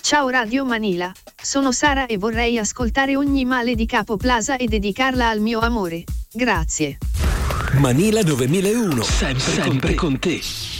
Ciao Radio Manila, sono Sara e vorrei ascoltare Ogni male di Capo Plaza e dedicarla al mio amore. Grazie. Manila 9001, sempre con te.